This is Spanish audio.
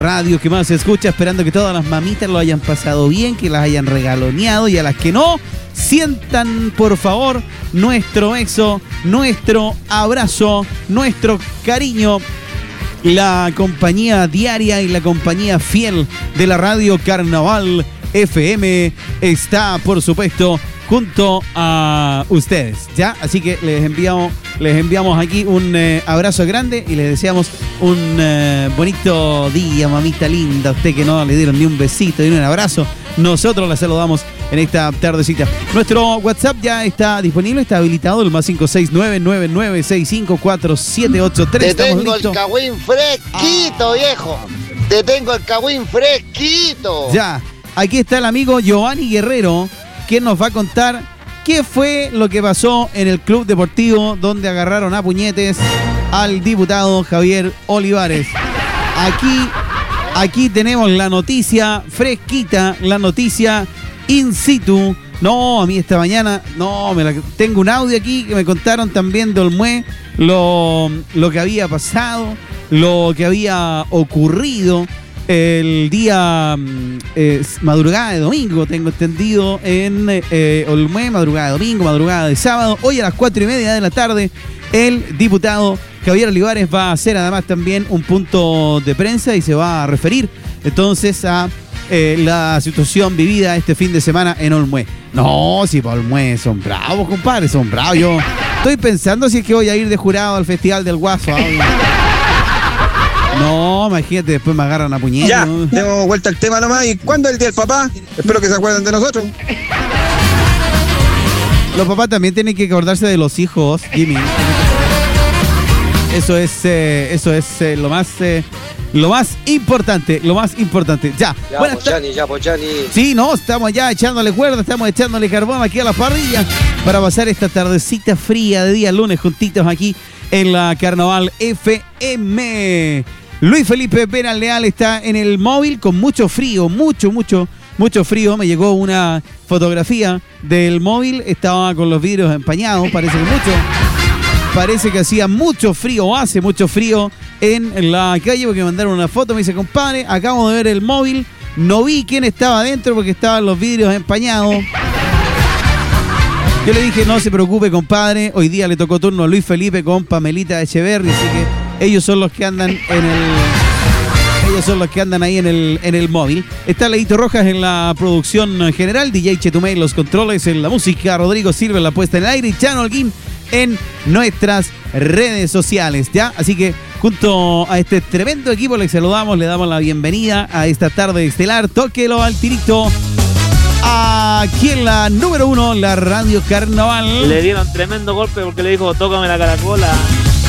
radio que más se escucha, esperando que todas las mamitas lo hayan pasado bien, que las hayan regaloneado, y a las que no, sientan por favor nuestro beso, nuestro abrazo, nuestro cariño. La compañía diaria y la compañía fiel de la radio Carnaval FM está, por supuesto, junto a ustedes, ¿ya? Así que les enviamos aquí un abrazo grande y les deseamos un bonito día, mamita linda. A usted que no le dieron ni un besito ni un abrazo, nosotros la saludamos en esta tardecita. Nuestro WhatsApp ya está disponible, está habilitado, el más 569-99654783. Te tengo el cagüín fresquito, viejo. Te tengo el cagüín fresquito. Ya, aquí está el amigo Giovanni Guerrero, quien nos va a contar qué fue lo que pasó en el Club Deportivo donde agarraron a puñetes al diputado Javier Olivares. Aquí tenemos la noticia fresquita, la noticia in situ. No, a mí esta mañana, tengo un audio aquí que me contaron también de Olmué, lo que había pasado, lo que había ocurrido el día madrugada de domingo, tengo entendido, en Olmué, madrugada de domingo, madrugada de sábado. Hoy a las 4:30 de la tarde, el diputado Javier Olivares va a hacer además también un punto de prensa y se va a referir entonces a la situación vivida este fin de semana en Olmué. No, si para Olmué son bravos, compadre, son bravos. Yo estoy pensando si es que voy a ir de jurado al Festival del Guaso. No, imagínate, después me agarran a puñetes. Ya, ¿no? demos vuelta al tema nomás. ¿Y cuándo es el día del papá? Espero que se acuerden de nosotros. Los papás también tienen que acordarse de los hijos, Jimmy. Eso es lo más importante, Ya, Pochani. Sí, no, estamos ya echándole cuerda, estamos echándole carbón aquí a la parrilla para pasar esta tardecita fría de día lunes juntitos aquí en la Carnaval FM. Luis Felipe Pérez Leal está en el móvil con mucho frío, mucho frío. Me llegó una fotografía del móvil, estaba con los vidrios empañados, parece que hacía mucho frío, o hace mucho frío en la calle, porque me mandaron una foto, me dice, compadre, acabo de ver el móvil, no vi quién estaba adentro porque estaban los vidrios empañados. Yo le dije, no se preocupe, compadre, hoy día le tocó turno a Luis Felipe con Pamelita Echeverri, así que ellos son los que andan ahí en el móvil. Está Leito Rojas en la producción general, DJ Chetumey en los controles, en la música, Rodrigo Silva en la puesta en el aire y Chano Holguín en nuestras redes sociales, ¿ya? Así que junto a este tremendo equipo les saludamos, le damos la bienvenida a esta tarde estelar. Tóquelo al tirito. Aquí en la número 1, la Radio Carnaval. Le dieron tremendo golpe porque le dijo, tócame la caracola.